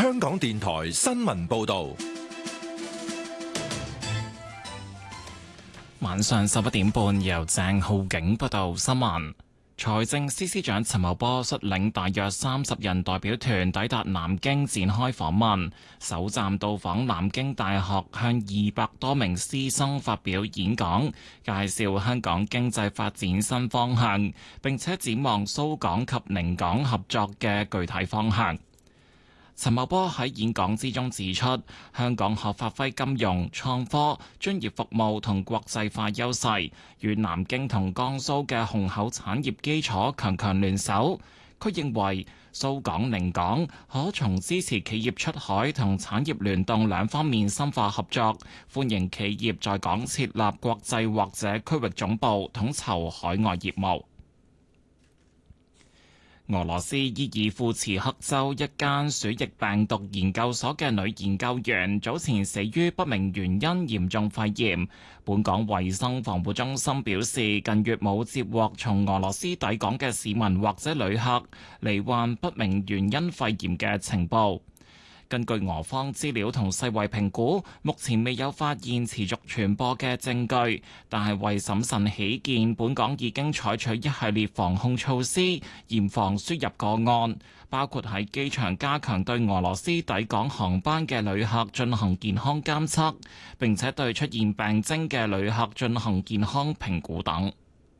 香港電台新聞報道。 晚上11點半，由鄭浩景報道新聞。財政司司長陳茂波率領大約30人代表團抵達南京展開訪問，首站到訪南京大學，向200多名師生發表演講，介紹香港經濟發展新方向，並且展望蘇港及寧港合作嘅具體方向。陳茂波喺演講之中指出，香港可發揮金融、創科、專業服務同國際化優勢，與南京同江蘇嘅雄厚產業基礎強強聯手。佢認為蘇港、寧港可從支持企業出海同產業聯動兩方面深化合作，歡迎企業在港設立國際或者區域總部，統籌海外業務。俄羅斯伊爾庫茨克州一間鼠疫病毒研究所嘅女研究員早前死於不明原因嚴重肺炎。本港衛生防護中心表示，近月冇接獲從俄羅斯抵港嘅市民或者旅客罹患不明原因肺炎嘅情報。根據俄方資料同世衛評估，目前未有發現持續傳播嘅證據，但係為審慎起見，本港已經採取一系列防控措施，嚴防輸入個案，包括喺機場加強對俄羅斯抵港航班嘅旅客進行健康監測，並且對出現病徵嘅旅客進行健康評估等。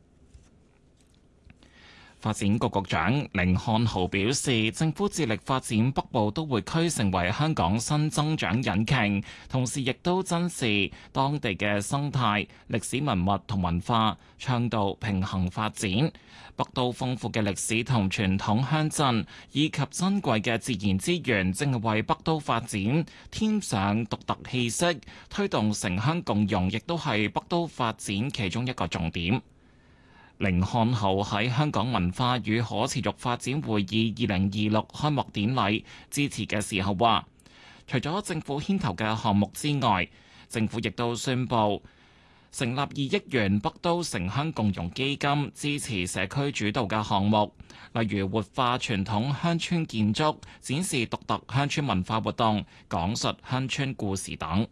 發展局局長甯漢豪表示，政府致力發展北部都會區成為香港新增長引擎，同時亦都珍視當地嘅生態、歷史文物同文化，倡導平衡發展。北都豐富嘅歷史同傳統鄉鎮，以及珍貴嘅自然資源，正係為北都發展添上獨特氣息，推動城鄉共融，亦都係北都發展其中一個重點。甯漢豪喺香港文化與可持續發展會議2026開幕典禮致辭嘅時候話，除咗政府牽頭嘅項目之外，政府亦都宣布成立2億元北都城鄉共融基金，支持社區主導嘅項目，例如活化傳統鄉村建築、展示獨特鄉村文化活動、講述鄉村故事等。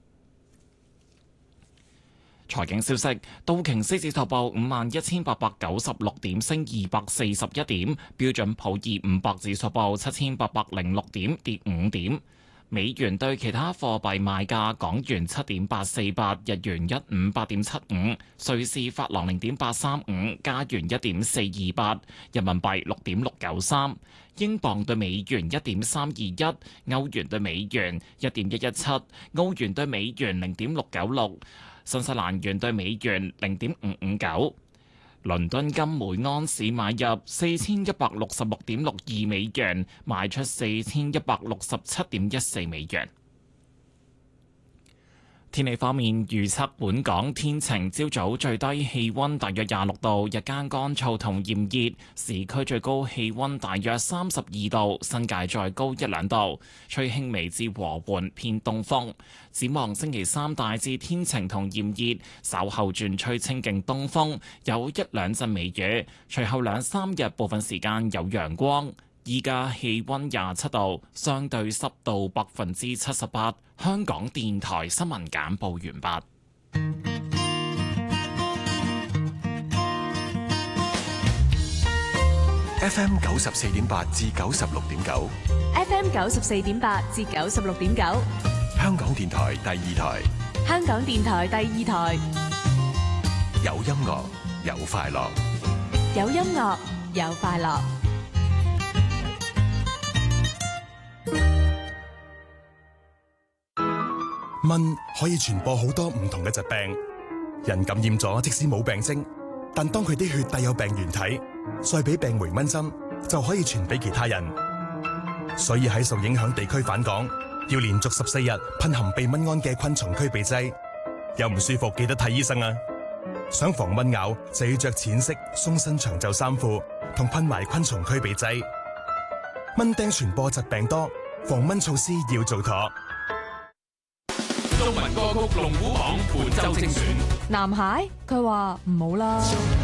財經消息，道瓊斯指數報51,896點，升241點；標準普爾500指數報7,806點，跌5點。美元對其他貨幣賣價：港元7.848，日元158.75，瑞士法郎0.835，加元1.428，人民幣6.693，英鎊對美元1.321，歐元對美元1.117，澳元對美元0.696。新西蘭元對美元0.559，倫敦金每盎司買入4166.62美元，賣出4167.14美元。天氣方面，預測本港天晴，朝早最低氣溫大約26度，日間乾燥同炎熱，市區最高氣溫大約32度，新界再高1-2度，吹輕微至和緩偏東風。展望星期三大致天晴同炎熱，稍後轉吹清勁東風，有1-2陣微雨，隨後2-3日部分時間有陽光。依家氣溫27度，相對濕度78%。香港電台新聞簡報完畢。 FM 94.8至96.9 ，FM 94.8至96.9， 香港電台第2台， 香港電台第2台， 有音樂有快樂， 有音樂有快樂。 蚊可以傳播好多唔同嘅疾病，人感染咗即使冇病徵，但當佢啲血帶有病原體，再俾病媒蚊針，就可以傳俾其他人。所以喺受影響地區返港，要連續14日噴含避蚊胺嘅昆蟲驅避劑。有唔舒服記得睇醫生啊！想防蚊咬就要着淺色鬆身長袖衫褲，同噴埋昆蟲驅避劑。蚊叮傳播疾病多，防蚊措施要做妥。 中文歌曲龍虎榜本周精選。 男孩佢話唔好啦。